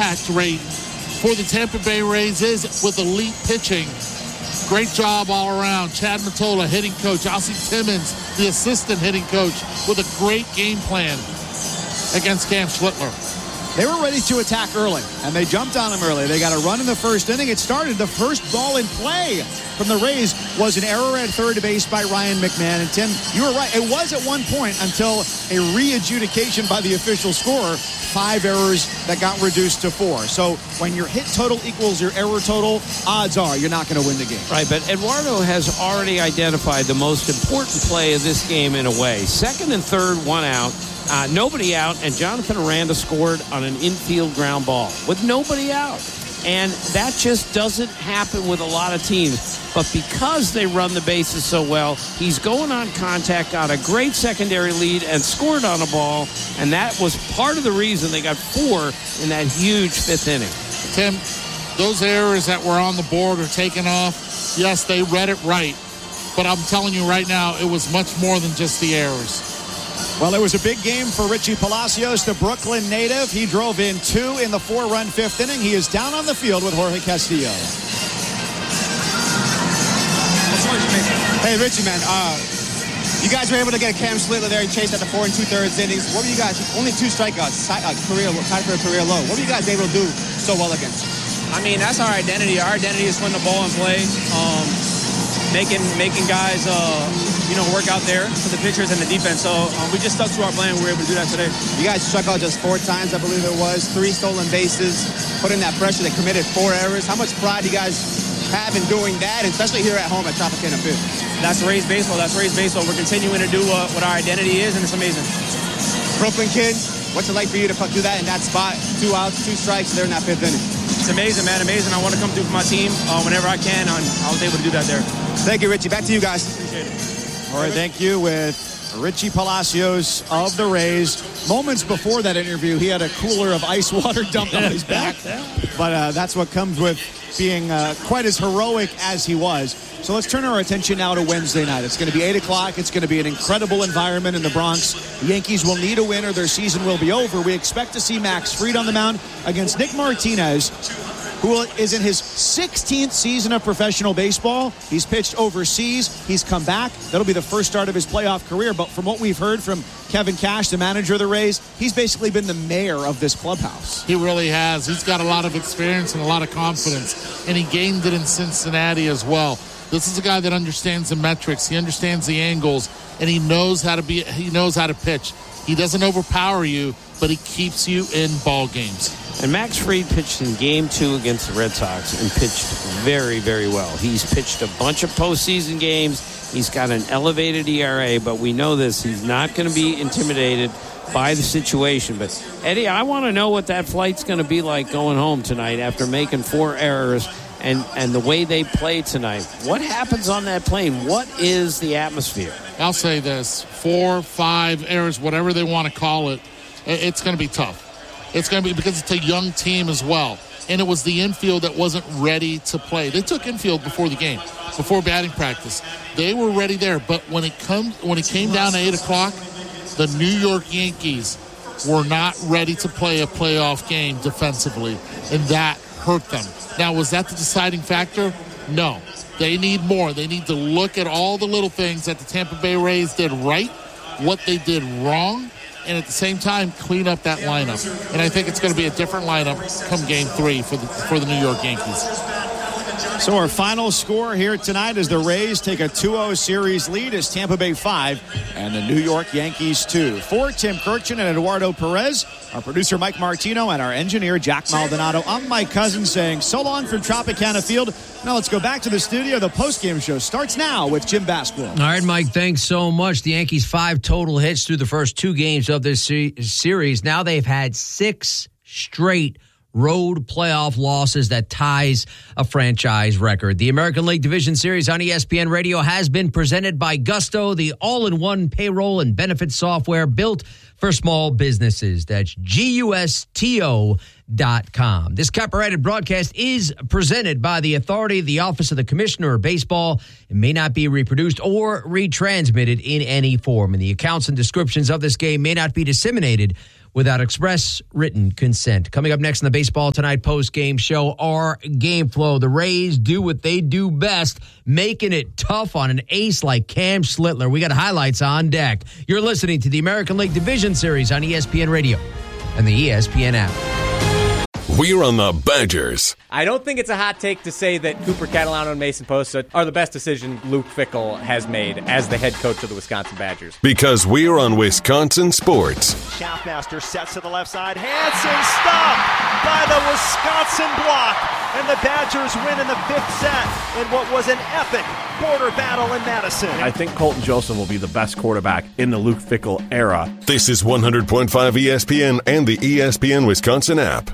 impact rate for the Tampa Bay Rays is with elite pitching. Great job all around. Chad Mottola, hitting coach. Ossie Timmons, the assistant hitting coach, with a great game plan against Cam Schlittler. They were ready to attack early, and they jumped on him early. They got a run in the first inning. It started. The first ball in play from the Rays was an error at third base by Ryan McMahon. And, Tim, you were right. It was at one point until a re-adjudication by the official scorer, 5 errors that got reduced to 4. So when your hit total equals your error total, odds are you're not going to win the game. Right, but Eduardo has already identified the most important play of this game in a way. Second and third, 1 out. Nobody out, and Jonathan Aranda scored on an infield ground ball with nobody out. And that just doesn't happen with a lot of teams. But because they run the bases so well, he's going on contact, got a great secondary lead, and scored on a ball. And that was part of the reason they got 4 in that huge 5th inning. Tim, those errors that were on the board are taken off. Yes, they read it right. But I'm telling you right now, it was much more than just the errors. Well, it was a big game for Richie Palacios, the Brooklyn native. He drove in 2 in the 4-run 5th inning. He is down on the field with Jorge Castillo. Hey, Richie, man. You guys were able to get Cam Schlittler there and chase at the 4 2/3 innings. What were you guys? Only 2 strikeouts, tied for a career low. What were you guys able to do so well against? I mean, that's our identity. Our identity is putting the ball in play, making guys, work out there for the pitchers and the defense. So we just stuck to our plan. We were able to do that today. You guys struck out just 4 times, I believe it was. 3 stolen bases, put in that pressure. They committed 4 errors. How much pride do you guys have in doing that, especially here at home at Tropicana Field? That's Rays baseball. We're continuing to do what our identity is, and it's amazing. Brooklyn kid, what's it like for you to do that in that spot? 2 outs, 2 strikes there in that 5th inning. It's amazing, man. Amazing. I want to come through for my team whenever I can. I was able to do that there. Thank you, Richie. Back to you guys. Appreciate it. All right, thank you with Richie Palacios of the Rays. Moments before that interview, he had a cooler of ice water dumped on his back. But that's what comes with being quite as heroic as he was. So let's turn our attention now to Wednesday night. It's going to be 8 o'clock. It's going to be an incredible environment in the Bronx. The Yankees will need a win or their season will be over. We expect to see Max Fried on the mound against Nick Martinez, who is in his 16th season of professional baseball. He's pitched overseas. He's come back. That'll be the first start of his playoff career. But from what we've heard from Kevin Cash, the manager of the Rays, he's basically been the mayor of this clubhouse. He really has. He's got a lot of experience and a lot of confidence. And he gained it in Cincinnati as well. This is a guy that understands the metrics. He understands the angles. And he knows how to pitch. He doesn't overpower you, but he keeps you in ball games. And Max Fried pitched in Game 2 against the Red Sox and pitched very, very well. He's pitched a bunch of postseason games. He's got an elevated ERA, but we know this. He's not going to be intimidated by the situation. But, Eddie, I want to know what that flight's going to be like going home tonight after making 4 errors and the way they play tonight. What happens on that plane? What is the atmosphere? I'll say this, 4, 5 errors, whatever they want to call it, it's going to be tough. It's going to be because it's a young team as well. And it was the infield that wasn't ready to play. They took infield before the game, before batting practice. They were ready there. But when it came down to 8 o'clock, the New York Yankees were not ready to play a playoff game defensively. And that hurt them. Now, was that the deciding factor? No. They need more. They need to look at all the little things that the Tampa Bay Rays did right, what they did wrong, and at the same time clean up that lineup. And I think it's going to be a different lineup come Game 3 for the New York Yankees. So our final score here tonight is the Rays take a 2-0 series lead as Tampa Bay 5 and the New York Yankees 2. For Tim Kirchin and Eduardo Perez, our producer Mike Martino, and our engineer Jack Maldonado, I'm Mike Cousins saying so long from Tropicana Field. Now let's go back to the studio. The postgame show starts now with Jim Basquill. All right, Mike, thanks so much. The Yankees 5 total hits through the first 2 games of this series. Now they've had 6 straight road playoff losses that ties a franchise record. The American League Division Series on ESPN Radio has been presented by Gusto, the all-in-one payroll and benefits software built for small businesses. That's GUSTO.com. This copyrighted broadcast is presented by the authority of the Office of the Commissioner of Baseball. It may not be reproduced or retransmitted in any form, and the accounts and descriptions of this game may not be disseminated without express written consent. Coming up next in the Baseball Tonight post-game show, our game flow. The Rays do what they do best, making it tough on an ace like Cam Schlittler. We got highlights on deck. You're listening to the American League Division Series on ESPN Radio and the ESPN app. We're on the Badgers. I don't think it's a hot take to say that Cooper Catalano and Mason Posa are the best decision Luke Fickell has made as the head coach of the Wisconsin Badgers. Because we're on Wisconsin Sports. Schaffmaster sets to the left side. Hansen stopped by the Wisconsin block. And the Badgers win in the 5th set in what was an epic border battle in Madison. I think Colton Joseph will be the best quarterback in the Luke Fickell era. This is 100.5 ESPN and the ESPN Wisconsin app.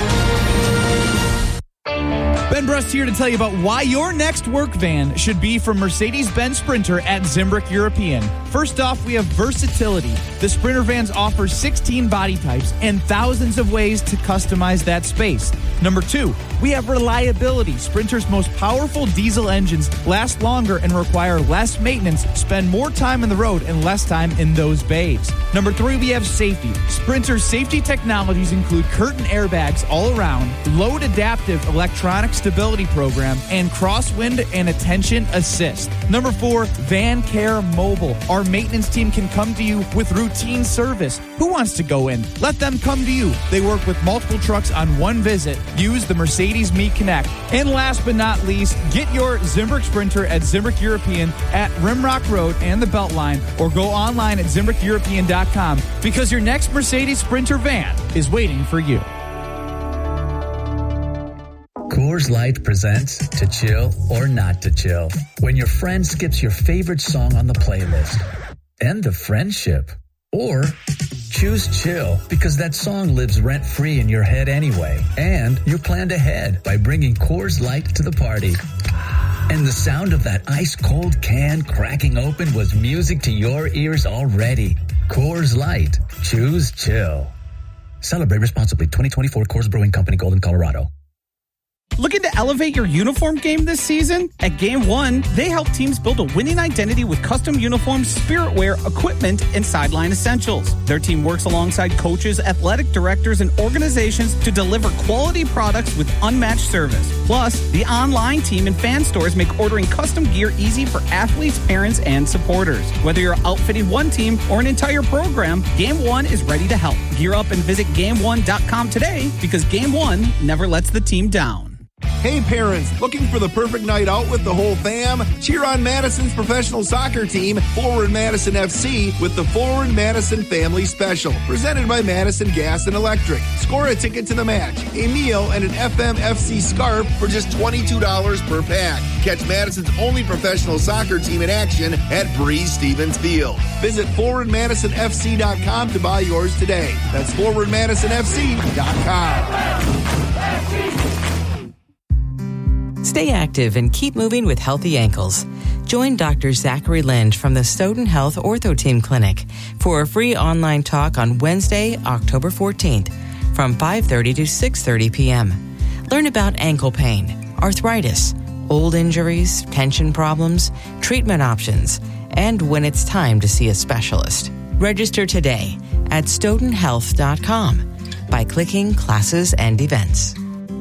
Ben Brust here to tell you about why your next work van should be from Mercedes-Benz Sprinter at Zimbrick European. First off, we have versatility. The Sprinter vans offer 16 body types and thousands of ways to customize that space. Number 2, we have reliability. Sprinter's most powerful diesel engines last longer and require less maintenance, spend more time on the road and less time in those bays. Number 3, we have safety. Sprinter's safety technologies include curtain airbags all around, load adaptive electronic stability program, and crosswind and attention assist. Number 4, Van Care Mobile. Our maintenance team can come to you with routine service. Who wants to go in? Let them come to you. They work with multiple trucks on one visit. Use the Mercedes Me Connect. And last but not least, get your Zimbrick Sprinter at Zimbrick European at Rimrock Road and the Beltline, or go online at ZimbrickEuropean.com, because your next Mercedes Sprinter van is waiting for you. Coors Light presents To Chill or Not to Chill. When your friend skips your favorite song on the playlist. End of friendship. Or choose chill because that song lives rent-free in your head anyway. And you planned ahead by bringing Coors Light to the party. And the sound of that ice-cold can cracking open was music to your ears already. Coors Light. Choose chill. Celebrate responsibly. 2024 Coors Brewing Company, Golden, Colorado. Looking to elevate your uniform game this season? At Game One, they help teams build a winning identity with custom uniforms, spirit wear, equipment, and sideline essentials. Their team works alongside coaches, athletic directors, and organizations to deliver quality products with unmatched service. Plus, the online team and fan stores make ordering custom gear easy for athletes, parents, and supporters. Whether you're outfitting one team or an entire program, Game One is ready to help. Gear up and visit GameOne.com today, because Game One never lets the team down. Hey parents, looking for the perfect night out with the whole fam? Cheer on Madison's professional soccer team, Forward Madison FC, with the Forward Madison Family Special, presented by Madison Gas and Electric. Score a ticket to the match, a meal, and an FMFC scarf for just $22 per pack. Catch Madison's only professional soccer team in action at Breeze Stevens Field. Visit ForwardMadisonFC.com to buy yours today. That's ForwardMadisonFC.com. Stay active and keep moving with healthy ankles. Join Dr. Zachary Lynch from the Stoughton Health Ortho Team Clinic for a free online talk on Wednesday, October 14th from 5:30 to 6:30 p.m. Learn about ankle pain, arthritis, old injuries, tension problems, treatment options, and when it's time to see a specialist. Register today at stoughtonhealth.com by clicking Classes and Events.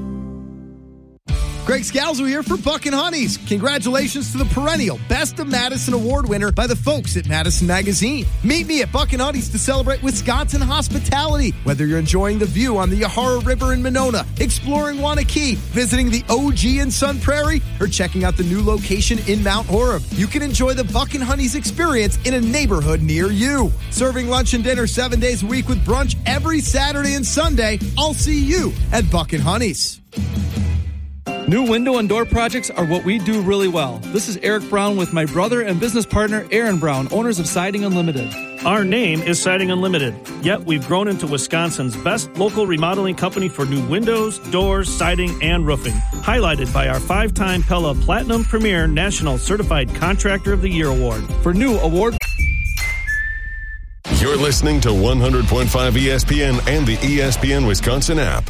Greg Scalzo here for Buckin' Honeys. Congratulations to the perennial Best of Madison Award winner by the folks at Madison Magazine. Meet me at Buckin' Honeys to celebrate Wisconsin hospitality. Whether you're enjoying the view on the Yahara River in Monona, exploring Wanakee, visiting the OG in Sun Prairie, or checking out the new location in Mount Horeb, you can enjoy the Buckin' Honeys experience in a neighborhood near you. Serving lunch and dinner 7 days a week with brunch every Saturday and Sunday. I'll see you at Buckin' Honeys. New window and door projects are what we do really well. This is Eric Brown with my brother and business partner, Aaron Brown, owners of Siding Unlimited. Our name is Siding Unlimited, yet we've grown into Wisconsin's best local remodeling company for new windows, doors, siding, and roofing. Highlighted by our 5-time Pella Platinum Premier National Certified Contractor of the Year Award. For new award... You're listening to 100.5 ESPN and the ESPN Wisconsin app.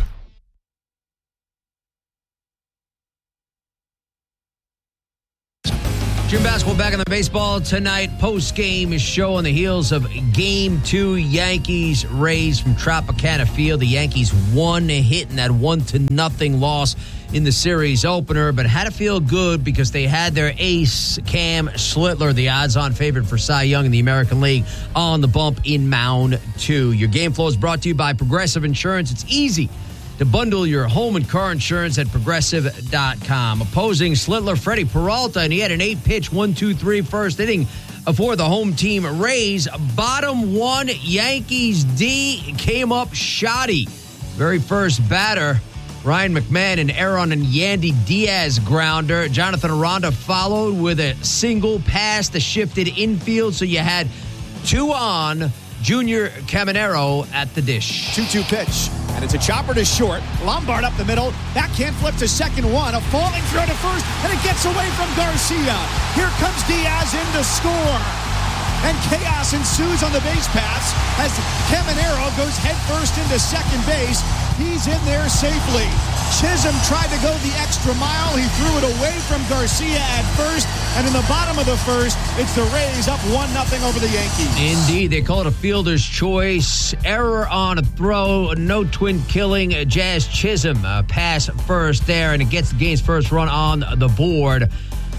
Jim Basketball back on the baseball tonight. Post-game show on the heels of Game 2, Yankees-Rays from Tropicana Field. The Yankees won a hit in that 1-0 loss in the series opener, but had to feel good because they had their ace, Cam Schlittler, the odds-on favorite for Cy Young in the American League, on the bump in Mound 2. Your game flow is brought to you by Progressive Insurance. It's easy to bundle your home and car insurance at Progressive.com. Opposing Schlittler, Freddie Peralta, and he had an 8-pitch 1-2-3 first inning for the home team Rays. Bottom one, Yankees D came up shoddy. Very first batter, Ryan McMahon, an Aaron and Yandy Diaz grounder. Jonathan Aranda followed with a single pass that shifted infield, so you had 2 on. Junior Caminero at the dish. 2-2 pitch. And it's a chopper to short. Lombard up the middle. Backhand flip to second one. A falling throw to first. And it gets away from Garcia. Here comes Diaz in to score. And chaos ensues on the base paths as Caminero goes headfirst into second base. He's in there safely. Chisholm tried to go the extra mile. He threw it away from Garcia at first. And in the bottom of the first, it's the Rays up 1-0 over the Yankees. Indeed, they call it a fielder's choice. Error on a throw. No twin killing. Jazz Chisholm pass first there, and it gets the game's first run on the board.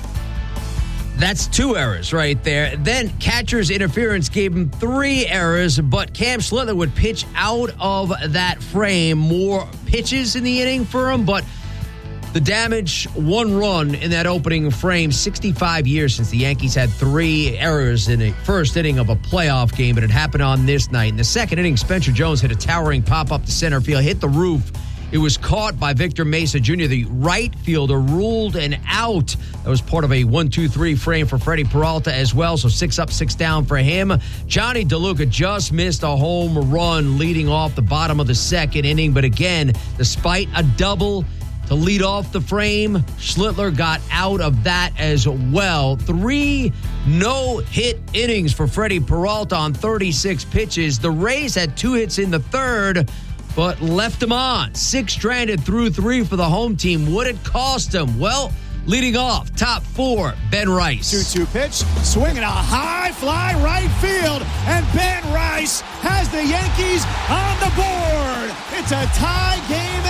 That's 2 errors right there. Then catcher's interference gave him 3 errors, but Cam Schlittler would pitch out of that frame. More pitches in the inning for him, but the damage, 1 run in that opening frame. 65 years since the Yankees had 3 errors in a first inning of a playoff game, but it happened on this night. In the second inning, Spencer Jones hit a towering pop up to center field, hit the roof. It was caught by Victor Mesa Jr., the right fielder, ruled an out. That was part of a 1-2-3 frame for Freddie Peralta as well, so 6 up, 6 down for him. Johnny DeLuca just missed a home run leading off the bottom of the second inning, but again, despite a double to lead off the frame, Schlittler got out of that as well. 3 no-hit innings for Freddie Peralta on 36 pitches. The Rays had 2 hits in the third, but left him on. 6 stranded through 3 for the home team. What it cost him? Well, leading off, top 4, Ben Rice. 2-2 pitch, swinging a high fly right field, and Ben Rice has the Yankees on the board. It's a tie game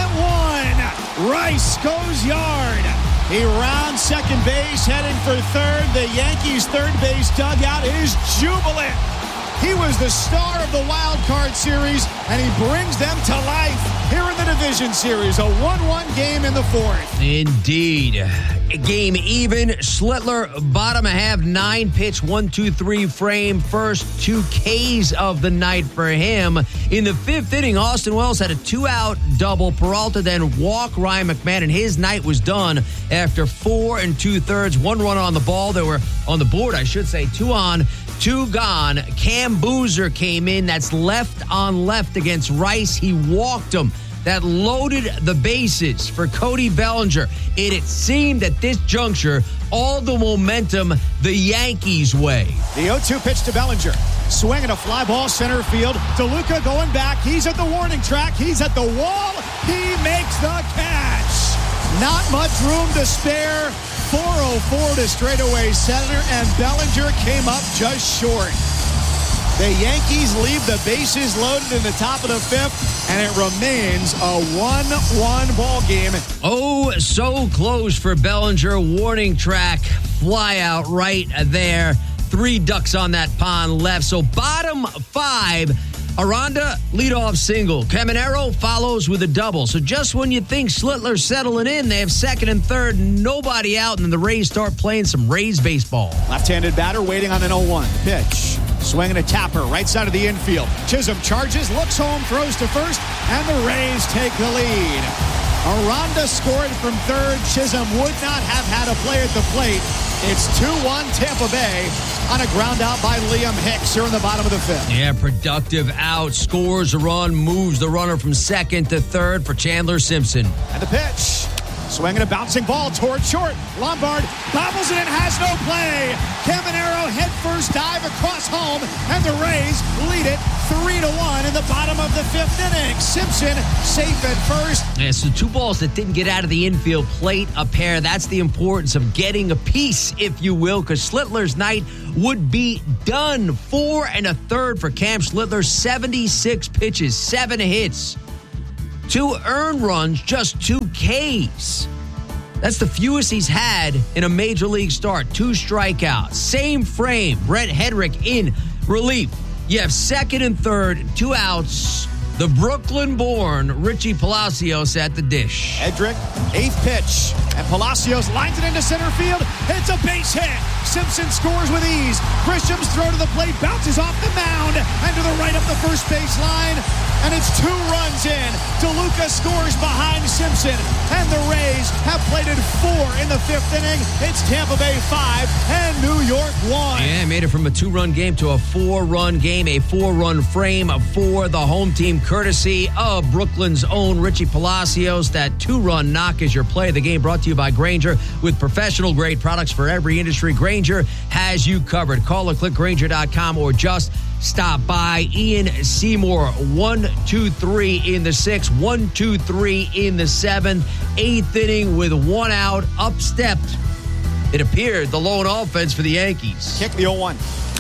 at 1. Rice goes yard. He rounds second base, heading for third. The Yankees' third base dugout is jubilant. He was the star of the wild card series, and he brings them to life here in the division series. A 1-1 game in the 4th. Indeed. Game even. Schlittler, bottom half, 9-pitch, 1-2-3 frame. First 2 Ks of the night for him. In the 5th inning, Austin Wells had a 2-out double. Peralta then walked Ryan McMahon, and his night was done after 4 2/3. 1 run on the ball. They were on the board, I should say. 2 on, 2 gone. Cam Boozer came in. That's left on left against Rice. He walked him. That loaded the bases for Cody Bellinger. It seemed at this juncture, all the momentum the Yankees' way. The 0-2 pitch to Bellinger. Swinging a fly ball center field. DeLuca going back. He's at the warning track. He's at the wall. He makes the catch. Not much room to spare. 404 to straightaway center, and Bellinger came up just short. The Yankees leave the bases loaded in the top of the 5th, and it remains a 1-1 ball game. Oh, so close for Bellinger. Warning track, fly out right there. 3 ducks on that pond left. So bottom 5, Aranda, leadoff single. Caminero follows with a double. So just when you think Schlittler's settling in, they have second and third, nobody out, and then the Rays start playing some Rays baseball. Left-handed batter waiting on an 0-1 pitch. Swinging a tapper right side of the infield. Chisholm charges, looks home, throws to first, and the Rays take the lead. Aranda scored from third. Chisholm would not have had a play at the plate. It's 2-1 Tampa Bay on a ground out by Liam Hicks here in the bottom of the 5th. Yeah, productive out, scores a run, moves the runner from second to third for Chandler Simpson. And the pitch. Swinging a bouncing ball toward short. Lombard bobbles it and has no play. Caminero headfirst dive across home, and the Rays lead it 3-1 in the bottom of the 5th inning. Simpson safe at first. Yeah, so 2 balls that didn't get out of the infield plate a pair. That's the importance of getting a piece, if you will, because Schlittler's night would be done. 4 1/3 for Cam Schlittler. 76 pitches, 7 hits, 2 earned runs, just 2 Ks. That's the fewest he's had in a major league start. 2 strikeouts. Same frame. Brent Hedrick in relief. You have second and third, 2 outs. The Brooklyn-born Richie Palacios at the dish. Hedrick, 8th pitch. And Palacios lines it into center field. It's a base hit. Simpson scores with ease. Grisham's throw to the plate bounces off the mound and to the right up the first base line. And it's 2 runs in. DeLuca scores behind Simpson. And the Rays have plated 4 in the 5th inning. It's Tampa Bay 5 and New York 1. Yeah, made it from a 2-run game to a 4-run game. A 4-run frame for the home team, courtesy of Brooklyn's own Richie Palacios. That 2-run knock is your play of the game, brought to you by Grainger. With professional-grade products for every industry, Grainger has you covered. Call or click Grainger.com or just stop by. Ian Seymour, 1-2-3 in the 6th, 1-2-3 in the 7th. 8th inning with 1 out, up-stepped. It appeared the lone offense for the Yankees. Kick the 0-1.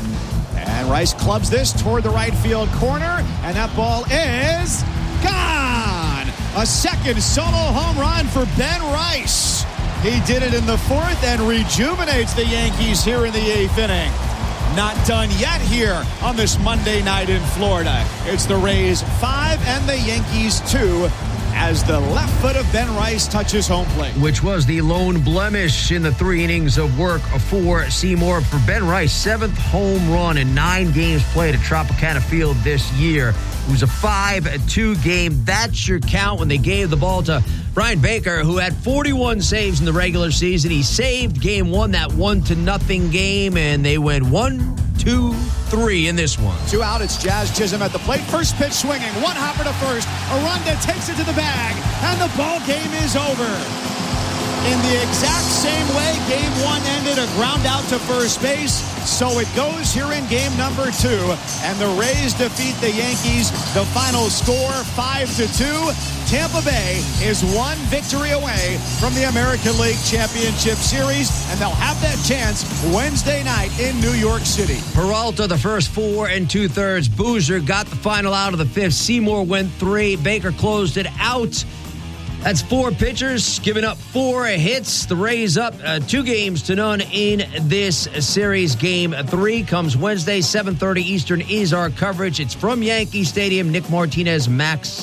And Rice clubs this toward the right field corner, and that ball is gone. A second solo home run for Ben Rice. He did it in the 4th and rejuvenates the Yankees here in the 8th inning. Not done yet here on this Monday night in Florida. It's the Rays 5 and the Yankees 2 as the left foot of Ben Rice touches home plate. Which was the lone blemish in the 3 innings of work for Seymour. For Ben Rice, 7th home run in 9 games played at Tropicana Field this year. It was a 5-2 game. That's your count when they gave the ball to Brian Baker, who had 41 saves in the regular season. He saved game 1, that 1-0 game, and they went 1-2-3 in this one. 2 out, it's Jazz Chisholm at the plate. First pitch swinging, 1 hopper to first. Aranda takes it to the bag, and the ball game is over. In the exact same way game 1 ended, a ground out to first base. So it goes here in game number 2, and the Rays defeat the Yankees. The final score, 5-2. Tampa Bay is 1 victory away from the American League Championship Series, and they'll have that chance Wednesday night in New York City. Peralta, the first 4 2/3. Boozer got the final out of the 5th. Seymour went 3. Baker closed it out. That's 4 pitchers giving up 4 hits. The Rays up 2-0 in this series. Game 3 comes Wednesday, 7:30 Eastern is our coverage. It's from Yankee Stadium. Nick Martinez, Max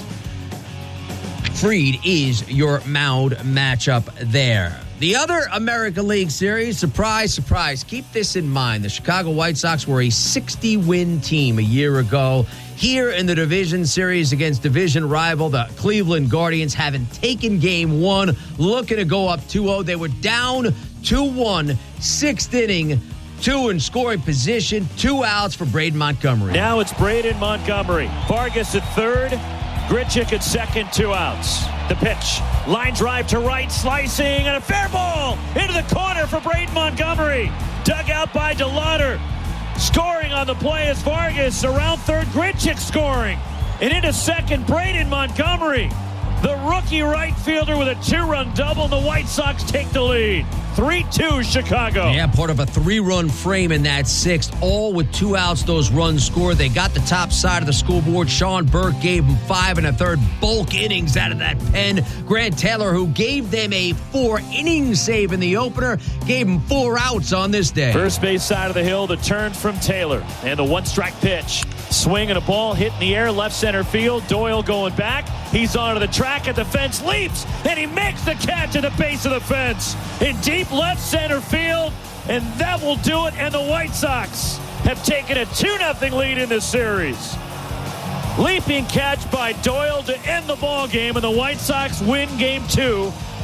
Fried is your mound matchup there. The other American League Series, surprise, surprise. Keep this in mind. The Chicago White Sox were a 60-win team a year ago. Here in the division series against division rival, the Cleveland Guardians, haven't taken game 1, looking to go up 2-0. They were down 2-1, 6th inning, 2 in scoring position, 2 outs for Braden Montgomery. Now it's Braden Montgomery. Vargas at third, Grichuk at second, 2 outs. The pitch, line drive to right, slicing, and a fair ball into the corner for Braden Montgomery. Dug out by DeLauder. Scoring on the play is Vargas. Around third, Grichuk scoring. And into second, Braden Montgomery. The rookie right fielder with a 2-run double, and the White Sox take the lead. 3-2 Chicago. Yeah, part of a 3-run frame in that 6th, all with 2 outs. Those runs scored. They got the top side of the scoreboard. Sean Burke gave them 5 1/3 bulk innings out of that pen. Grant Taylor, who gave them a 4-inning save in the opener, gave them 4 outs on this day. First base side of the hill, the turn from Taylor. And the 1-strike pitch. Swing and a ball hit in the air, left center field. Doyle going back. He's onto the track at the fence, leaps, and he makes the catch at the base of the fence in deep left center field, and that will do it. And the White Sox have taken a 2-0 lead in this series. Leaping catch by Doyle to end the ball game, and the White Sox win game 2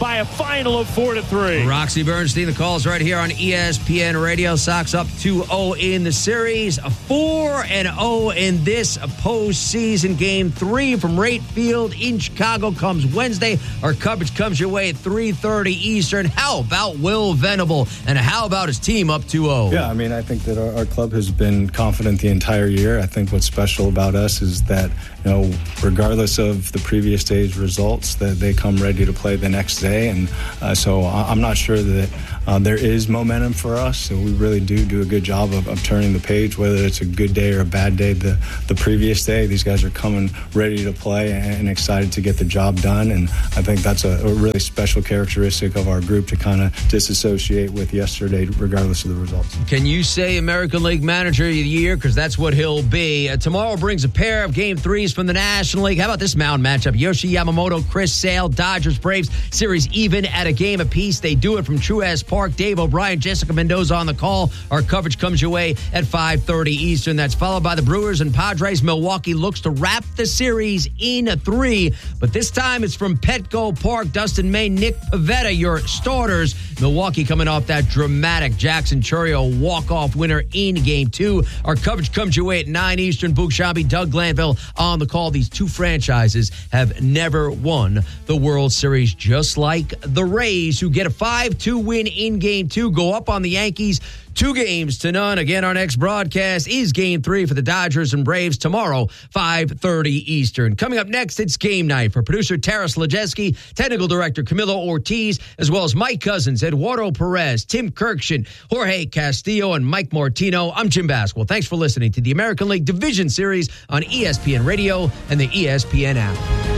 by a final of 4-3. Roxy Bernstein, the calls right here on ESPN Radio. Sox up 2-0 in the series, 4-0 in this postseason. Game 3 from Wright Field in Chicago comes Wednesday. Our coverage comes your way at 3:30 Eastern. How about Will Venable, and how about his team up 2-0? Yeah, I mean, I think that our club has been confident the entire year. I think what's special about us is that, regardless of the previous stage results, that they come ready to play the next day. And so I'm not sure that there is momentum for us. So we really do a good job of turning the page, whether it's a good day or a bad day. The previous day, these guys are coming ready to play and excited to get the job done. And I think that's a really special characteristic of our group, to kind of disassociate with yesterday, regardless of the results. Can you say American League Manager of the Year? Because that's what he'll be. Tomorrow brings a pair of Game 3s from the National League. How about this mound matchup? Yoshi Yamamoto, Chris Sale, Dodgers, Braves. Series even at a game apiece. They do it from Truist Park. Dave O'Brien, Jessica Mendoza on the call. Our coverage comes your way at 5:30 Eastern. That's followed by the Brewers and Padres. Milwaukee looks to wrap the series in 3, but this time it's from Petco Park. Dustin May, Nick Pivetta, your starters. Milwaukee coming off that dramatic Jackson Chourio walk-off winner in Game 2. Our coverage comes your way at 9 Eastern. Boog Shambi, Doug Glanville on the call. These two franchises have never won the World Series, just like the Rays, who get a 5-2 win in Game 2, go up on the Yankees 2-0. Again, our next broadcast is Game 3 for the Dodgers and Braves tomorrow, 5:30 Eastern. Coming up next, it's game night for producer Taras Lajeski, technical director Camilo Ortiz, as well as Mike Cousins, Eduardo Perez, Tim Kirkshin, Jorge Castillo, and Mike Martino. I'm Jim Basquil. Thanks for listening to the American League Division Series on ESPN Radio and the ESPN app.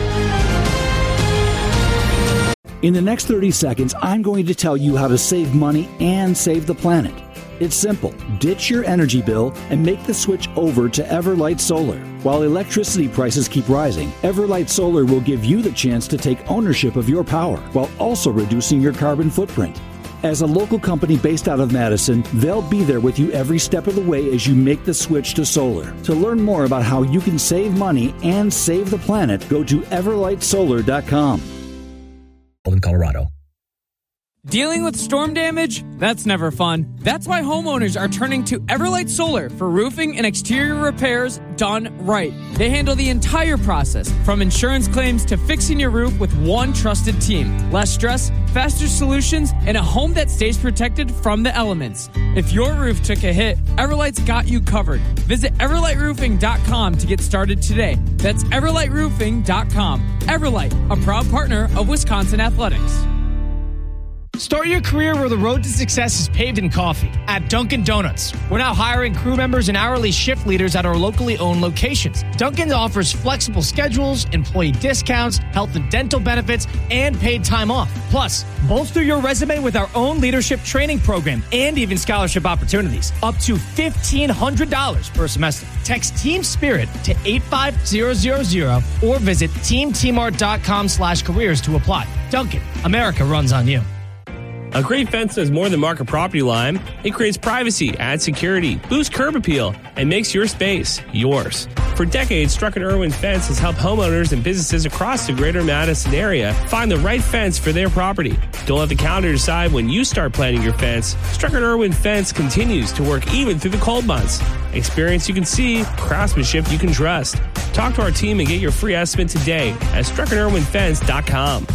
In the next 30 seconds, I'm going to tell you how to save money and save the planet. It's simple. Ditch your energy bill and make the switch over to Everlight Solar. While electricity prices keep rising, Everlight Solar will give you the chance to take ownership of your power while also reducing your carbon footprint. As a local company based out of Madison, they'll be there with you every step of the way as you make the switch to solar. To learn more about how you can save money and save the planet, go to everlightsolar.com. In Colorado. Dealing with storm damage? That's never fun. That's why homeowners are turning to Everlight Solar for roofing and exterior repairs done right. They handle the entire process, from insurance claims to fixing your roof with one trusted team. Less stress, faster solutions, and a home that stays protected from the elements. If your roof took a hit, Everlight's got you covered. Visit everlightroofing.com to get started today. That's everlightroofing.com. Everlight, a proud partner of Wisconsin Athletics. Start your career where the road to success is paved in coffee. At Dunkin' Donuts, we're now hiring crew members and hourly shift leaders at our locally owned locations. Dunkin' offers flexible schedules, employee discounts, health and dental benefits, and paid time off. Plus, bolster your resume with our own leadership training program and even scholarship opportunities. Up to $1,500 per semester. Text Team Spirit to 85000 or visit teamtmart.com/careers to apply. Dunkin', America runs on you. A great fence does more than mark a property line. It creates privacy, adds security, boosts curb appeal, and makes your space yours. For decades, Struck & Erwin Fence has helped homeowners and businesses across the greater Madison area find the right fence for their property. Don't let the calendar decide when you start planning your fence. Struck & Erwin Fence continues to work even through the cold months. Experience you can see, craftsmanship you can trust. Talk to our team and get your free estimate today at StruckandErwinFence.com.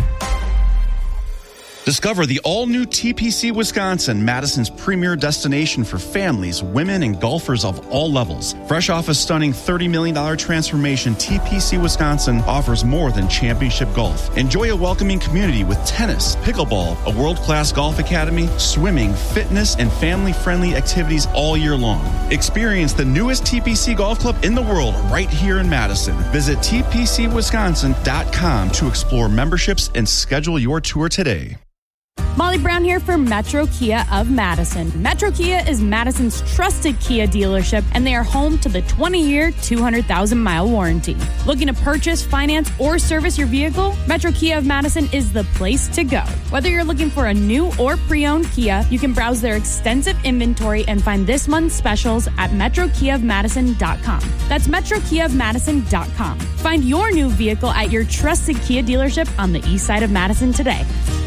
Discover the all-new TPC Wisconsin, Madison's premier destination for families, women, and golfers of all levels. Fresh off a stunning $30 million transformation, TPC Wisconsin offers more than championship golf. Enjoy a welcoming community with tennis, pickleball, a world-class golf academy, swimming, fitness, and family-friendly activities all year long. Experience the newest TPC golf club in the world right here in Madison. Visit tpcwisconsin.com to explore memberships and schedule your tour today. Molly Brown here for Metro Kia of Madison. Metro Kia is Madison's trusted Kia dealership, and they are home to the 20-year, 200,000-mile warranty. Looking to purchase, finance, or service your vehicle? Metro Kia of Madison is the place to go. Whether you're looking for a new or pre-owned Kia, you can browse their extensive inventory and find this month's specials at MetroKiaofMadison.com. That's MetroKiaofMadison.com. Find your new vehicle at your trusted Kia dealership on the east side of Madison today.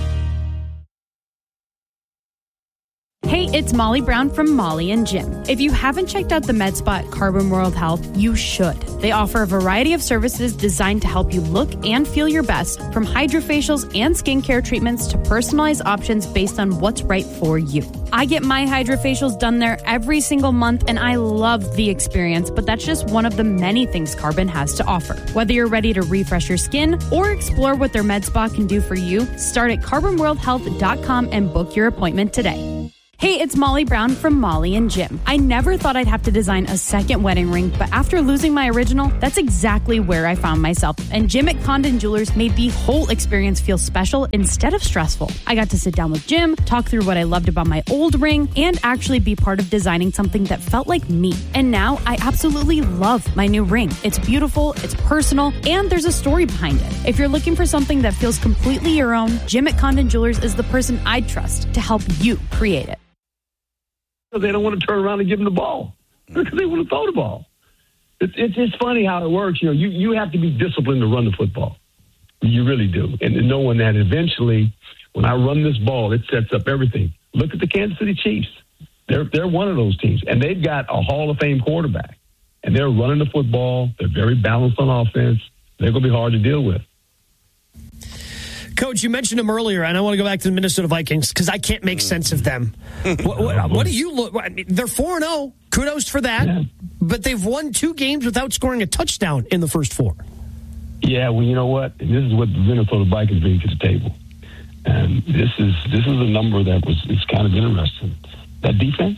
Hey, it's Molly Brown from Molly and Jim. If you haven't checked out the med spa at Carbon World Health, you should. They offer a variety of services designed to help you look and feel your best, from hydrofacials and skincare treatments to personalized options based on what's right for you. I get my hydrofacials done there every single month, and I love the experience, but that's just one of the many things Carbon has to offer. Whether you're ready to refresh your skin or explore what their med spa can do for you, start at carbonworldhealth.com and book your appointment today. Hey, it's Molly Brown from Molly and Jim. I never thought I'd have to design a second wedding ring, but after losing my original, that's exactly where I found myself. And Jim at Condon Jewelers made the whole experience feel special instead of stressful. I got to sit down with Jim, talk through what I loved about my old ring, and actually be part of designing something that felt like me. And now I absolutely love my new ring. It's beautiful, it's personal, and there's a story behind it. If you're looking for something that feels completely your own, Jim at Condon Jewelers is the person I'd trust to help you create it. They don't want to turn around and give them the ball because they want to throw the ball. It's just funny how it works. You know, you have to be disciplined to run the football. You really do. And knowing that eventually when I run this ball, it sets up everything. Look at the Kansas City Chiefs. They're one of those teams, and they've got a Hall of Fame quarterback, and they're running the football. They're very balanced on offense. They're going to be hard to deal with. Coach, you mentioned them earlier, and I want to go back to the Minnesota Vikings because I can't make sense of them. What do you look? I mean, they're 4-0. Kudos for that. Yeah. But they've won 2 games without scoring a touchdown in the first 4. Yeah, well, you know what? And this is what the Minnesota Vikings bring to the table. And this is a number that is kind of interesting. That defense,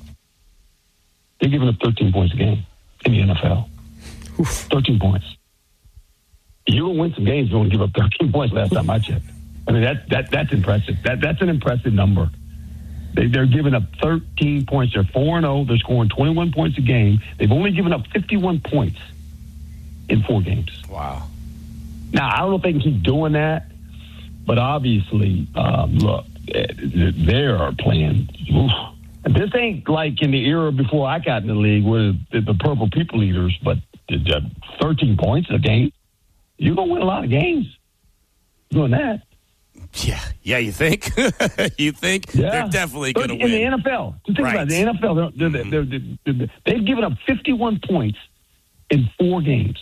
they're giving up 13 points a game in the NFL. 13 points. You will win some games. You won't give up 13 points last time I checked. I mean, that's impressive. That's an impressive number. They're giving up 13 points. They're 4-0. They're scoring 21 points a game. They've only given up 51 points in 4 games. Wow. Now, I don't know if they can keep doing that, but obviously, look, they are playing. Oof. This ain't like in the era before I got in the league where the purple people eaters, but 13 points a game. You're going to win a lot of games doing that. Yeah, you think? You think? Yeah. They're definitely going to win. In the NFL. Just think about it. The NFL, they've given up 51 points in 4 games.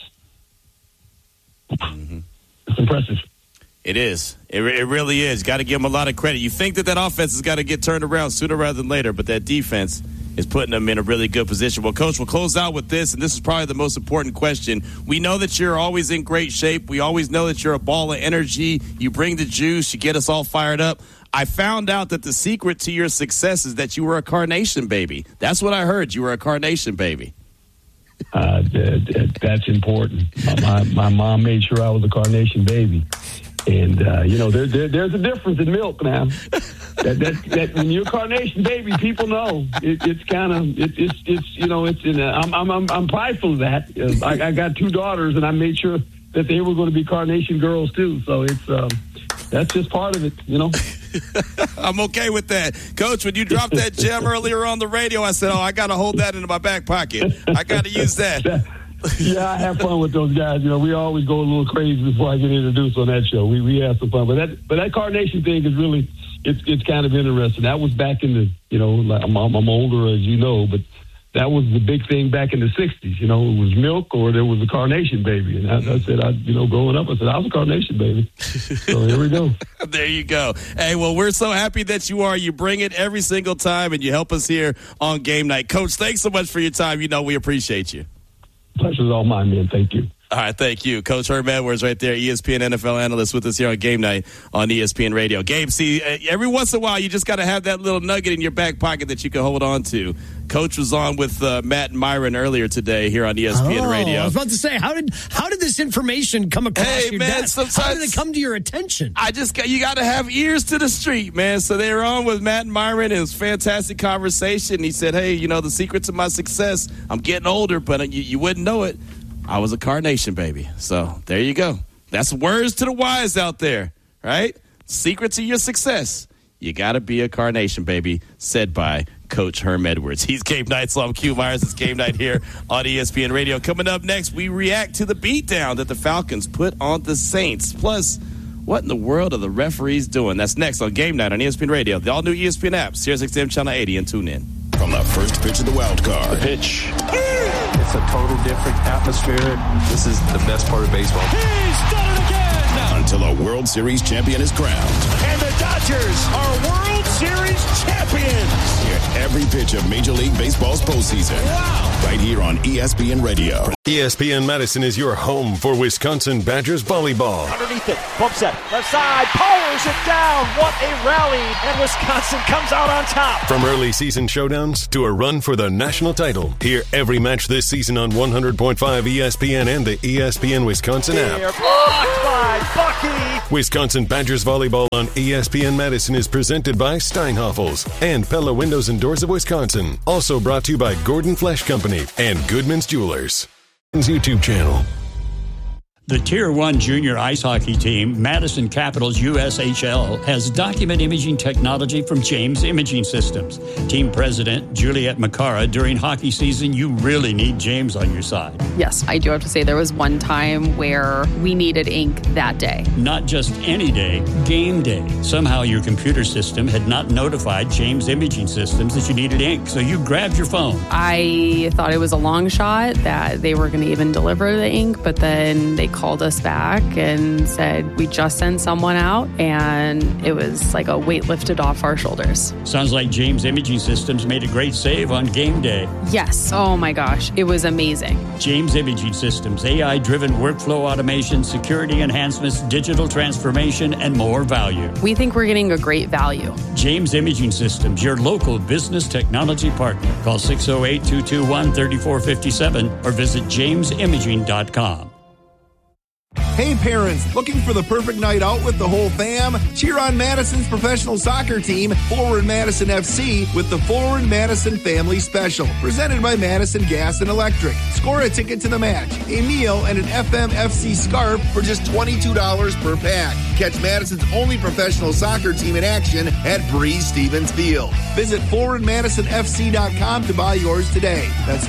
Mm-hmm. It's impressive. It is. It really is. Got to give them a lot of credit. You think that offense has got to get turned around sooner rather than later, but that defense is putting them in a really good position. Well, Coach, we'll close out with this, and this is probably the most important question. We know that you're always in great shape. We always know that you're a ball of energy. You bring the juice. You get us all fired up. I found out that the secret to your success is that you were a carnation baby. That's what I heard. You were a carnation baby. That's important. My mom made sure I was a carnation baby. And, there's a difference in milk now. That when you're a carnation baby, people know. I'm prideful of that. I got 2 daughters, and I made sure that they were going to be carnation girls, too. So that's just part of it, I'm okay with that. Coach, when you dropped that gem earlier on the radio, I said, I got to hold that in my back pocket. I got to use that. Yeah, I have fun with those guys. We always go a little crazy before I get introduced on that show. We have some fun. But that carnation thing is really, it's kind of interesting. That was back in the, I'm older, as you know, but that was the big thing back in the 60s. It was milk or there was a carnation baby. And I said, growing up, I said, I was a carnation baby. So here we go. There you go. Hey, well, we're so happy that you are. You bring it every single time, and you help us here on Game Night. Coach, thanks so much for your time. We appreciate you. Pleasure's all mine, man. Thank you. All right, thank you. Coach Herm Edwards right there, ESPN NFL analyst with us here on Game Night on ESPN Radio. Gabe, see, every once in a while you just got to have that little nugget in your back pocket that you can hold on to. Coach was on with Matt and Myron earlier today here on ESPN Radio. I was about to say, how did this information come across your desk? How did it come to your attention? You got to have ears to the street, man. So they were on with Matt and Myron. It was a fantastic conversation. He said, hey, the secret to my success, I'm getting older, but you wouldn't know it. I was a carnation baby. So there you go. That's words to the wise out there, right? Secret to your success. You got to be a carnation baby, said by Coach Herm Edwards. He's Game Night. So I'm Q Myers. It's Game Night here on ESPN Radio. Coming up next, we react to the beatdown that the Falcons put on the Saints. Plus, what in the world are the referees doing? That's next on Game Night on ESPN Radio. The all-new ESPN app, SiriusXM Channel 80, and tune in. From the first pitch of the wild card. The pitch. It's a total different atmosphere. This is the best part of baseball. He's done it again! Until a World Series champion is crowned. And the Dodgers are World Series champions! Hear every pitch of Major League Baseball's postseason. Wow! Right here on ESPN Radio. ESPN Madison is your home for Wisconsin Badgers volleyball. Underneath it, bump set, left side, powers it down. What a rally, and Wisconsin comes out on top. From early season showdowns to a run for the national title, hear every match this season on 100.5 ESPN and the ESPN Wisconsin app. Blocked by Bucky. Wisconsin Badgers volleyball on ESPN Madison is presented by Steinhoffels and Pella Windows and Doors of Wisconsin. Also brought to you by Gordon Flesh Company and Goodman's Jewelers. YouTube channel. The Tier 1 junior ice hockey team, Madison Capitals USHL, has document imaging technology from James Imaging Systems. Team president Juliet Macara, during hockey season, you really need James on your side. Yes, I do have to say there was one time where we needed ink that day. Not just any day, game day. Somehow your computer system had not notified James Imaging Systems that you needed ink, so you grabbed your phone. I thought it was a long shot that they were going to even deliver the ink, but then they called us back and said, we just sent someone out, and it was like a weight lifted off our shoulders. Sounds like James Imaging Systems made a great save on game day. Yes. Oh my gosh. It was amazing. James Imaging Systems, AI-driven workflow automation, security enhancements, digital transformation, and more value. We think we're getting a great value. James Imaging Systems, your local business technology partner. Call 608-221-3457 or visit jamesimaging.com. Hey parents, looking for the perfect night out with the whole fam? Cheer on Madison's professional soccer team, Forward Madison FC, with the Forward Madison Family Special, presented by Madison Gas and Electric. Score a ticket to the match, a meal, and an FMFC scarf for just $22 per pack. Catch Madison's only professional soccer team in action at Breeze Stevens Field. Visit ForwardMadisonFC.com to buy yours today. That's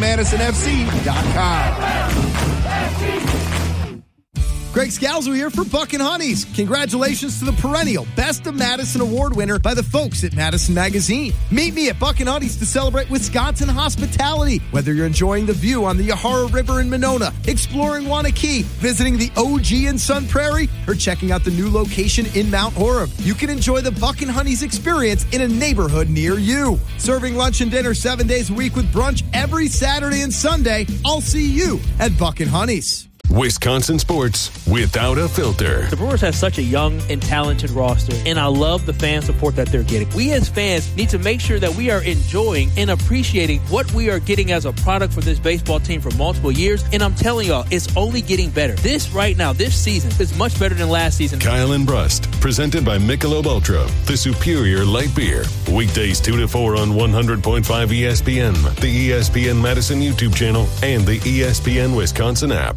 ForwardMadisonFC.com. Greg Scalzo here for Buckin' Honeys. Congratulations to the perennial Best of Madison Award winner by the folks at Madison Magazine. Meet me at Buckin' Honeys to celebrate Wisconsin hospitality. Whether you're enjoying the view on the Yahara River in Monona, exploring Wanakee, visiting the OG in Sun Prairie, or checking out the new location in Mount Horeb, you can enjoy the Buckin' Honeys experience in a neighborhood near you. Serving lunch and dinner 7 days a week with brunch every Saturday and Sunday. I'll see you at Buckin' Honeys. Wisconsin sports without a filter. The Brewers have such a young and talented roster, and I love the fan support that they're getting. We as fans need to make sure that we are enjoying and appreciating what we are getting as a product for this baseball team for multiple years, and I'm telling y'all, it's only getting better. This right now, this season, is much better than last season. Kyle and Brust, presented by Michelob Ultra, the superior light beer. Weekdays 2 to 4 on 100.5 ESPN, the ESPN Madison YouTube channel, and the ESPN Wisconsin app.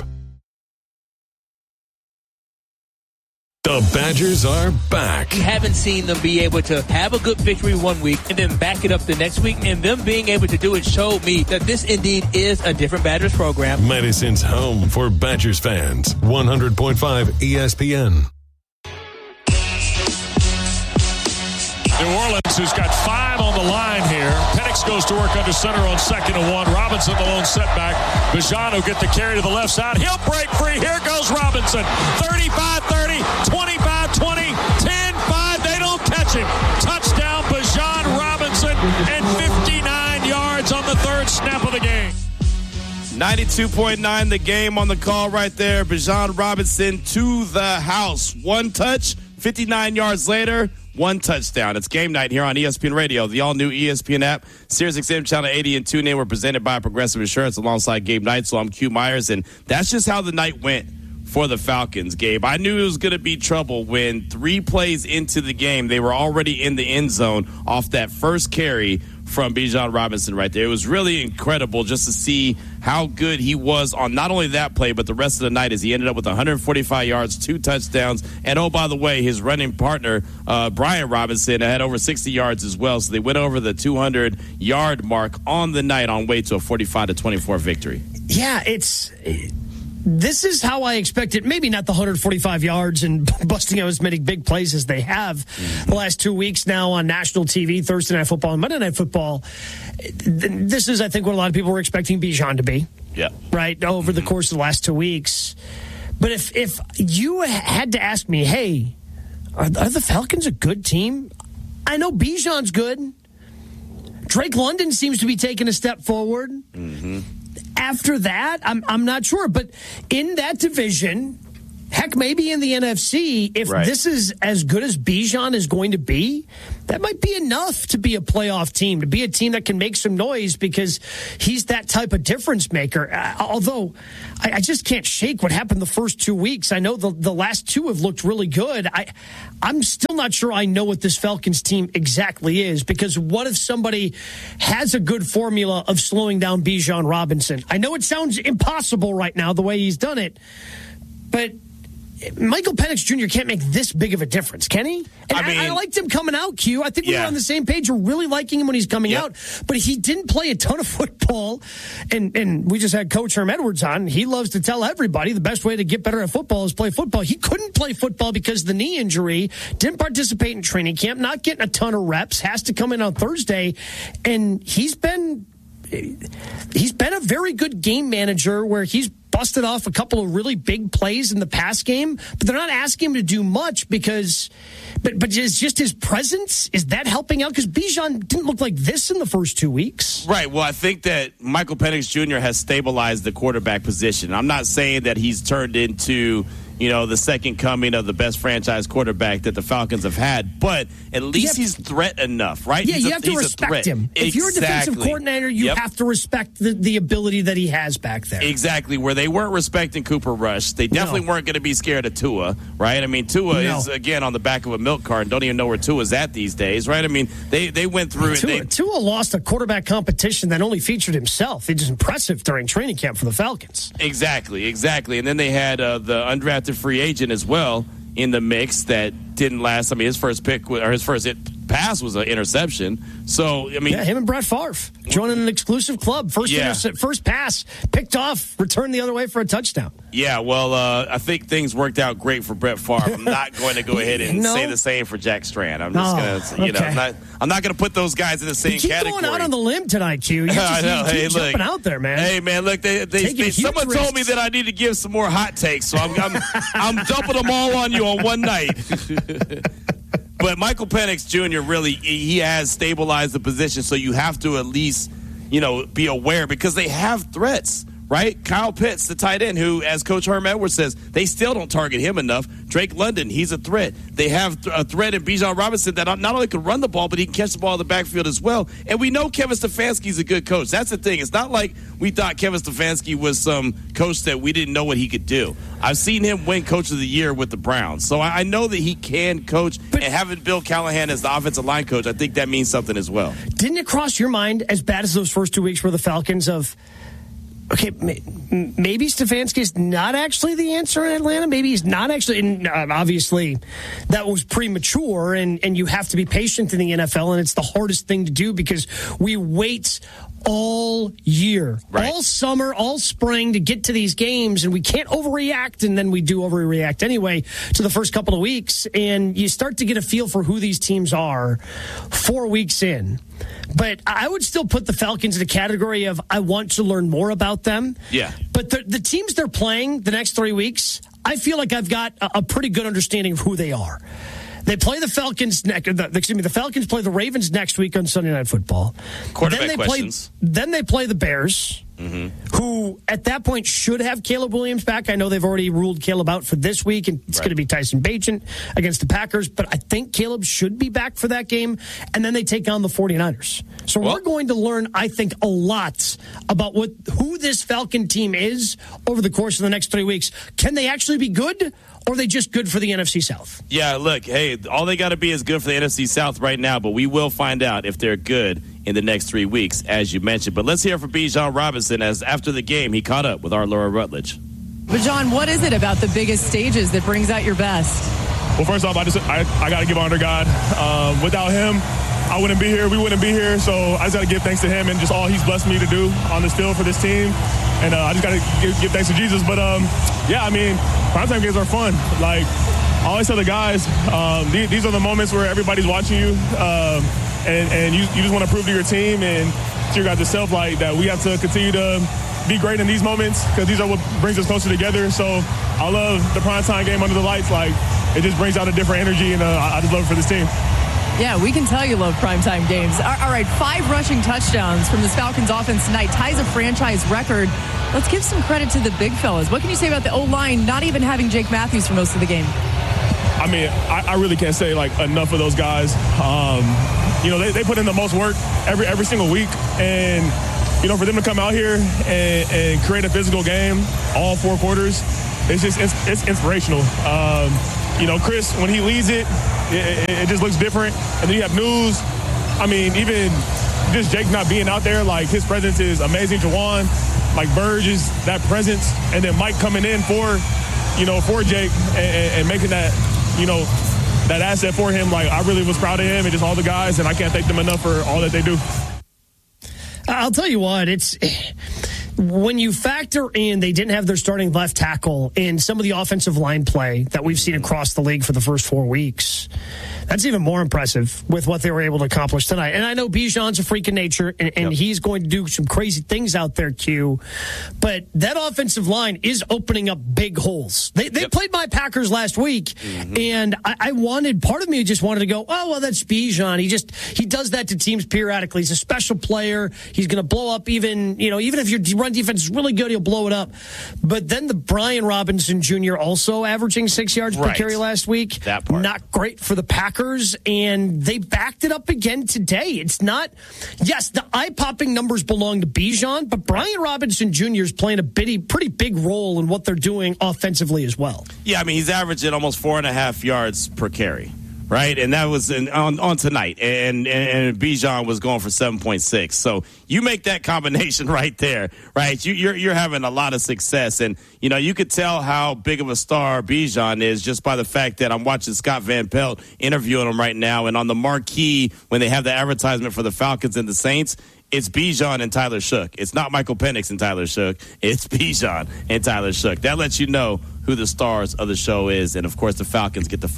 The Badgers are back. We haven't seen them be able to have a good victory 1 week and then back it up the next week, and them being able to do it showed me that this indeed is a different Badgers program. Madison's home for Badgers fans. 100.5 ESPN. New Orleans, who's got 5 on the line here. Penix goes to work under center on 2nd and 1. Robinson, the lone setback. Bajan will get the carry to the left side. He'll break free. Here goes Robinson. 35-30, 25-20, 10-5. They don't catch him. Touchdown, Bajan Robinson, and 59 yards on the third snap of the game. 92.9 The Game on the call right there. Bijan Robinson to the house. 1 touch, 59 yards later, 1 touchdown. It's game night here on ESPN Radio. The all-new ESPN app, SiriusXM Channel 80 and TuneIn were presented by Progressive Insurance alongside Gabe Knight. So I'm Q Myers, and that's just how the night went for the Falcons, Gabe. I knew it was going to be trouble when 3 plays into the game, they were already in the end zone off that first carry from Bijan Robinson right there. It was really incredible just to see how good he was on not only that play, but the rest of the night as he ended up with 145 yards, 2 touchdowns. And, oh, by the way, his running partner, Brian Robinson, had over 60 yards as well. So they went over the 200-yard mark on the night on way to a 45-24 victory. Yeah, this is how I expected. Maybe not the 145 yards and busting out as many big plays as they have the last 2 weeks now on national TV, Thursday Night Football and Monday Night Football. This is, I think, what a lot of people were expecting Bijan to be. Yeah. Right, over the course of the last 2 weeks. But if you had to ask me, hey, are the Falcons a good team? I know Bijan's good. Drake London seems to be taking a step forward. Mm-hmm. After that, I'm not sure. But in that division, heck, maybe in the NFC, if this is as good as Bijan is going to be, that might be enough to be a playoff team, to be a team that can make some noise because he's that type of difference maker. Although I just can't shake what happened the first 2 weeks. I know the last 2 have looked really good. I'm still not sure I know what this Falcons team exactly is, because what if somebody has a good formula of slowing down Bijan Robinson? I know it sounds impossible right now the way he's done it, but Michael Penix Jr. can't make this big of a difference, can he? And I liked him coming out, Q. I think we were on the same page. We're really liking him when he's coming out. But he didn't play a ton of football. And we just had Coach Herm Edwards on. He loves to tell everybody the best way to get better at football is play football. He couldn't play football because of the knee injury. Didn't participate in training camp. Not getting a ton of reps. Has to come in on Thursday. And he's been a very good game manager where he's busted off a couple of really big plays in the pass game, but they're not asking him to do much because, but it's just his presence. Is that helping out? Because Bijan didn't look like this in the first 2 weeks. Right. Well, I think that Michael Penix Jr. has stabilized the quarterback position. I'm not saying that he's turned into, the second coming of the best franchise quarterback that the Falcons have had, but at least he's threat enough, right? Yeah, you have to respect him. If you're a defensive coordinator, you have to respect the ability that he has back there. Exactly. Where they weren't respecting Cooper Rush, they definitely weren't going to be scared of Tua, right? I mean, Tua is, again, on the back of a milk carton. Don't even know where Tua's at these days, right? I mean, they went through it. Tua lost a quarterback competition that only featured himself. It was impressive during training camp for the Falcons. Exactly. And then they had the undrafted free agent as well in the mix that didn't last. I mean, his first pass was an interception. So, I mean... Yeah, him and Brett Favre joining an exclusive club. First pass, picked off, returned the other way for a touchdown. Yeah, well, I think things worked out great for Brett Favre. I'm not going to go ahead and say the same for Jack Strand. I'm just going to, I'm not going to put those guys in the same category. Keep going out on the limb tonight, Q. You're just jumping out there, man. Hey, man, look, someone told me that I need to give some more hot takes, so I'm dumping them all on you on one night. But Michael Penix Jr. really, he has stabilized the position, so you have to at least, be aware because they have threats, right? Kyle Pitts, the tight end, who, as Coach Herm Edwards says, they still don't target him enough. Drake London, he's a threat. They have a threat in Bijan Robinson that not only can run the ball, but he can catch the ball in the backfield as well. And we know Kevin Stefanski's a good coach. That's the thing. It's not like we thought Kevin Stefanski was some coach that we didn't know what he could do. I've seen him win Coach of the Year with the Browns. So I know that he can coach. And having Bill Callahan as the offensive line coach, I think that means something as well. Didn't it cross your mind, as bad as those first 2 weeks for the Falcons, of... Okay, maybe Stefanski is not actually the answer in Atlanta. Maybe he's not actually. And obviously, that was premature, and you have to be patient in the NFL, and it's the hardest thing to do because we wait all year, all summer, all spring to get to these games, and we can't overreact, and then we do overreact anyway to the first couple of weeks, and you start to get a feel for who these teams are 4 weeks in. But I would still put the Falcons in the category of I want to learn more about them. Yeah. But the teams they're playing the next 3 weeks, I feel like I've got a pretty good understanding of who they are. They play the Falcons the Falcons play the Ravens next week on Sunday Night Football. Quarterback questions. Then they play the Bears, who at that point should have Caleb Williams back. I know they've already ruled Caleb out for this week, and it's going to be Tyson Bagent against the Packers, but I think Caleb should be back for that game. And then they take on the 49ers. So we're going to learn, I think, a lot about who this Falcon team is over the course of the next 3 weeks. Can they actually be good, or are they just good for the NFC South? Yeah, look, hey, all they got to be is good for the NFC South right now, but we will find out if they're good in the next 3 weeks, as you mentioned. But let's hear from Bijan Robinson, as after the game, he caught up with our Laura Rutledge. Bijan, what is it about the biggest stages that brings out your best? Well, first off, I got to give honor to God. Without him, I wouldn't be here. We wouldn't be here. So I just got to give thanks to him and just all he's blessed me to do on this field for this team. And I just got to give thanks to Jesus. But, yeah, I mean, primetime games are fun. Like, I always tell the guys, these are the moments where everybody's watching you. And you just want to prove to your team and to your guys yourself, like, that we have to continue to be great in these moments, because these are what brings us closer together. So I love the primetime game under the lights. Like, it just brings out a different energy, and I just love it for this team. Yeah, we can tell you love primetime games. All right, 5 rushing touchdowns from this Falcons offense tonight ties a franchise record. Let's give some credit to the big fellas. What can you say about the O-line not even having Jake Matthews for most of the game? I mean, I really can't say, like, enough of those guys. You know, they put in the most work every single week. And, you know, for them to come out here and create a physical game all 4 quarters, it's inspirational. You know, Chris, when he leads it just looks different. And then you have News. I mean, even just Jake not being out there, like, his presence is amazing. Jawan, like, Burge is that presence. And then Mike coming in for Jake and making that, you know, that asset for him. Like, I really was proud of him and just all the guys, and I can't thank them enough for all that they do. I'll tell you what, it's when you factor in they didn't have their starting left tackle and some of the offensive line play that we've seen across the league for the first 4 weeks, that's even more impressive with what they were able to accomplish tonight. And I know Bijan's a freak of nature, and he's going to do some crazy things out there, Q. But that offensive line is opening up big holes. They played my Packers last week, and part of me just wanted to go, oh, well, that's Bijan. He does that to teams periodically. He's a special player. He's going to blow up even if your run defense is really good, he'll blow it up. But then the Brian Robinson Jr. also averaging 6 yards per carry last week. That part. Not great for the Packers. And they backed it up again today. It's not, yes, the eye-popping numbers belong to Bijan, but Brian Robinson Jr. is playing a pretty big role in what they're doing offensively as well. Yeah, I mean, he's averaging almost 4.5 yards per carry, right? And that was on tonight. And Bijan was going for 7.6. So you make that combination right there, right? You're having a lot of success. And, you know, you could tell how big of a star Bijan is just by the fact that I'm watching Scott Van Pelt interviewing him right now. And on the marquee, when they have the advertisement for the Falcons and the Saints, it's Bijan and Tyler Shough. It's not Michael Penix and Tyler Shough. It's Bijan and Tyler Shough. That lets you know who the stars of the show is. And, of course, the Falcons get the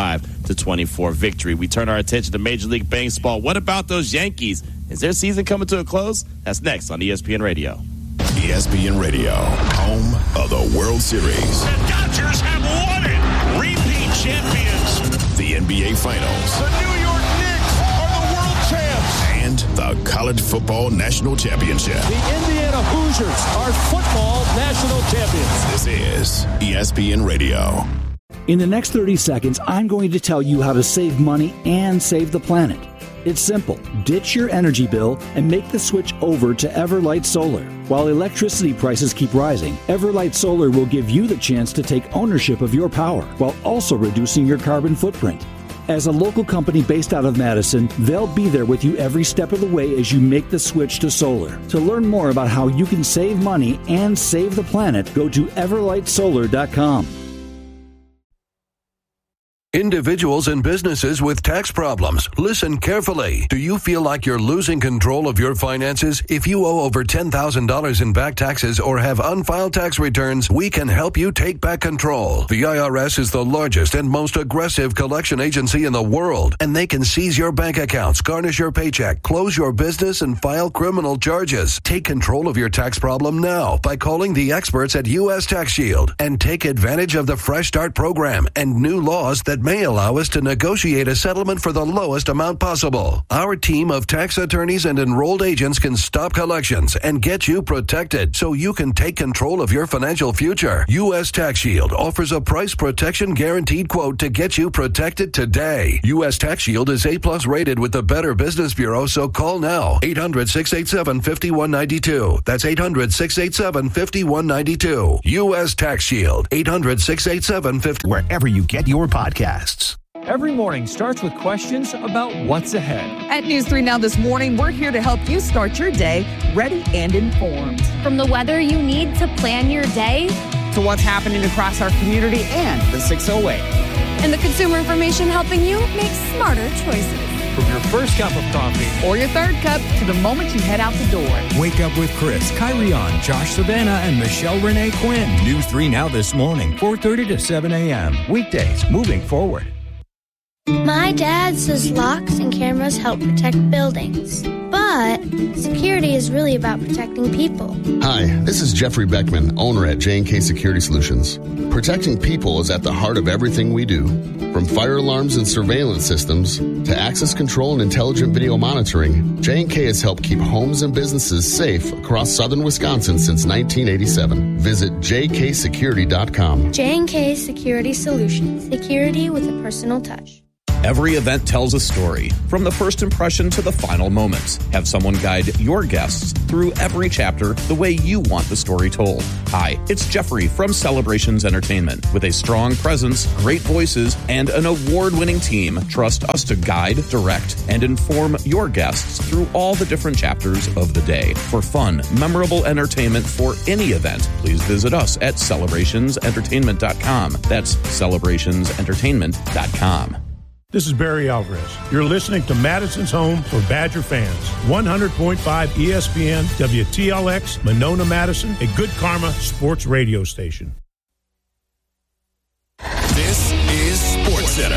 45-24 victory. We turn our attention to Major League Baseball. What about those Yankees? Is their season coming to a close? That's next on ESPN Radio. ESPN Radio, home of the World Series. The Dodgers have won it. Repeat champions. The NBA Finals. The New York Knicks are the world champs. And the College Football National Championship. The Indiana Hoosiers are football national champions. This is ESPN Radio. In the next 30 seconds, I'm going to tell you how to save money and save the planet. It's simple. Ditch your energy bill and make the switch over to Everlight Solar. While electricity prices keep rising, Everlight Solar will give you the chance to take ownership of your power while also reducing your carbon footprint. As a local company based out of Madison, they'll be there with you every step of the way as you make the switch to solar. To learn more about how you can save money and save the planet, go to everlightsolar.com. Individuals and businesses with tax problems, listen carefully. Do you feel like you're losing control of your finances? If you owe over $10,000 in back taxes or have unfiled tax returns, we can help you take back control. The IRS is the largest and most aggressive collection agency in the world, and they can seize your bank accounts, garnish your paycheck, close your business, and file criminal charges. Take control of your tax problem now by calling the experts at U.S. Tax Shield and take advantage of the Fresh Start program and new laws that may allow us to negotiate a settlement for the lowest amount possible. Our team of tax attorneys and enrolled agents can stop collections and get you protected so you can take control of your financial future. U.S. Tax Shield offers a price protection guaranteed quote to get you protected today. U.S. Tax Shield is A+ rated with the Better Business Bureau, so call now. 800-687-5192. That's 800-687-5192. U.S. Tax Shield. 800-687-50. Wherever you get your podcasts. Every morning starts with questions about what's ahead. At News 3 Now this morning, we're here to help you start your day ready and informed. From the weather you need to plan your day, to what's happening across our community and the 608. And the consumer information helping you make smarter choices. From your first cup of coffee or your third cup to the moment you head out the door. Wake up with Chris, Kyrion, Josh Savannah, and Michelle Renee Quinn. News 3 Now this morning, 4:30 to 7 a.m. Weekdays, moving forward. My dad says locks and cameras help protect buildings, but security is really about protecting people. Hi, this is Jeffrey Beckman, owner at J&K Security Solutions. Protecting people is at the heart of everything we do. From fire alarms and surveillance systems to access control and intelligent video monitoring, J&K has helped keep homes and businesses safe across southern Wisconsin since 1987. Visit jksecurity.com. J&K Security Solutions. Security with a personal touch. Every event tells a story, from the first impression to the final moments. Have someone guide your guests through every chapter the way you want the story told. Hi, it's Jeffrey from Celebrations Entertainment. With a strong presence, great voices, and an award-winning team, trust us to guide, direct, and inform your guests through all the different chapters of the day. For fun, memorable entertainment for any event, please visit us at celebrationsentertainment.com. That's celebrationsentertainment.com. This is Barry Alvarez. You're listening to Madison's home for Badger fans. 100.5 ESPN, WTLX, Monona, Madison, a Good Karma sports radio station. This is SportsCenter.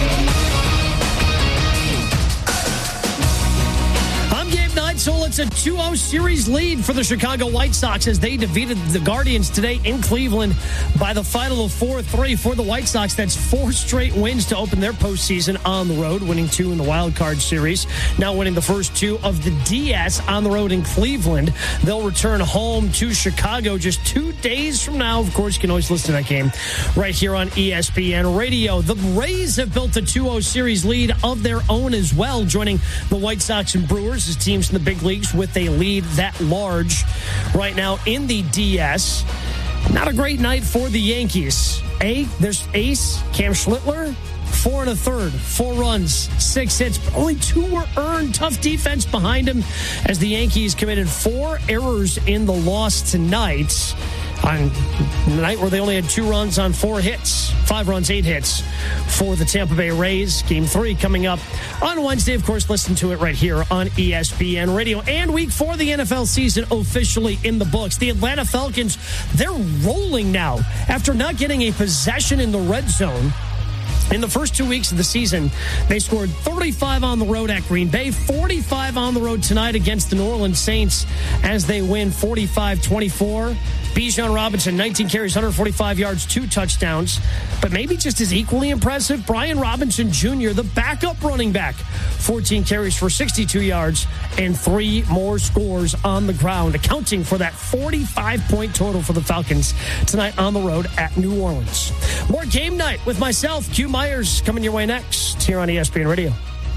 So it's a 2-0 series lead for the Chicago White Sox as they defeated the Guardians today in Cleveland by the final of 4-3 for the White Sox. That's 4 straight wins to open their postseason on the road, winning 2 in the wild card series. Now winning the first 2 of the DS on the road in Cleveland. They'll return home to Chicago just 2 days from now. Of course, you can always listen to that game right here on ESPN Radio. The Rays have built a 2-0 series lead of their own as well, joining the White Sox and Brewers as teams in the big leagues with a lead that large right now in the DS. Not a great night for the Yankees. There's ace Cam Schlittler, 4 1/3, 4 runs, 6 hits, but only 2 were earned. Tough defense behind him as the Yankees committed 4 errors in the loss tonight. On the night where they only had 2 runs on 4 hits, 5 runs, 8 hits for the Tampa Bay Rays. Game 3 coming up on Wednesday. Of course, listen to it right here on ESPN Radio. And week 4 of the NFL season officially in the books. The Atlanta Falcons, they're rolling now after not getting a possession in the red zone. In the first 2 weeks of the season, they scored 35 on the road at Green Bay, 45 on the road tonight against the New Orleans Saints as they win 45-24. Bijan Robinson, 19 carries, 145 yards, 2 touchdowns. But maybe just as equally impressive, Brian Robinson Jr., the backup running back, 14 carries for 62 yards and 3 more scores on the ground, accounting for that 45-point total for the Falcons tonight on the road at New Orleans. More game night with myself, Q Myers, coming your way next here on ESPN Radio.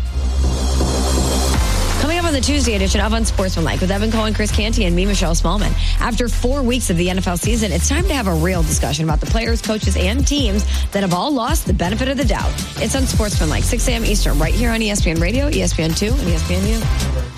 Coming up on the Tuesday edition of Unsportsmanlike with Evan Cohen, Chris Canty, and me, Michelle Smallman. After 4 weeks of the NFL season, it's time to have a real discussion about the players, coaches, and teams that have all lost the benefit of the doubt. It's Unsportsmanlike, 6 a.m. Eastern, right here on ESPN Radio, ESPN2, and ESPNU.